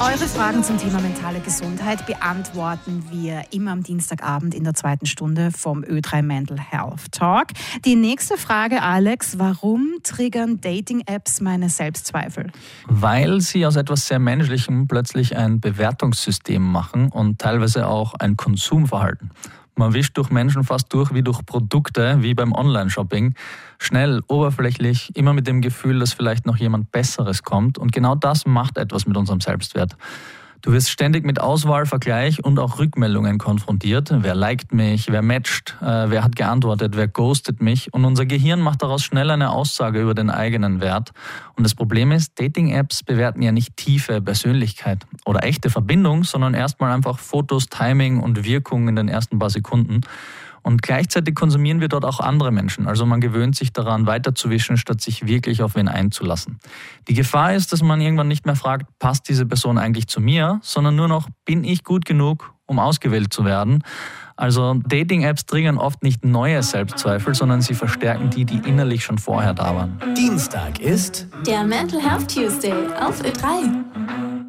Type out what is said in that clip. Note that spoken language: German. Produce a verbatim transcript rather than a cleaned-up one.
Eure Fragen zum Thema mentale Gesundheit beantworten wir immer am Dienstagabend in der zweiten Stunde vom Ö drei Mental Health Talk. Die nächste Frage, Alex: Warum triggern Dating-Apps meine Selbstzweifel? Weil sie aus etwas sehr Menschlichem plötzlich ein Bewertungssystem machen und teilweise auch ein Konsumverhalten. Man wischt durch Menschen fast durch wie durch Produkte, wie beim Online-Shopping. Schnell, oberflächlich, immer mit dem Gefühl, dass vielleicht noch jemand Besseres kommt. Und genau das macht etwas mit unserem Selbstwert. Du wirst ständig mit Auswahl, Vergleich und auch Rückmeldungen konfrontiert. Wer liked mich, wer matcht, äh, wer hat geantwortet, wer ghostet mich. Und unser Gehirn macht daraus schnell eine Aussage über den eigenen Wert. Und das Problem ist, Dating-Apps bewerten ja nicht tiefe Persönlichkeit oder echte Verbindung, sondern erstmal einfach Fotos, Timing und Wirkung in den ersten paar Sekunden. Und gleichzeitig konsumieren wir dort auch andere Menschen. Also man gewöhnt sich daran, weiterzuwischen, statt sich wirklich auf wen einzulassen. Die Gefahr ist, dass man irgendwann nicht mehr fragt, passt diese Person eigentlich zu mir, sondern nur noch, bin ich gut genug, um ausgewählt zu werden? Also Dating-Apps triggern oft nicht neue Selbstzweifel, sondern sie verstärken die, die innerlich schon vorher da waren. Dienstag ist der Mental Health Tuesday auf Ö drei.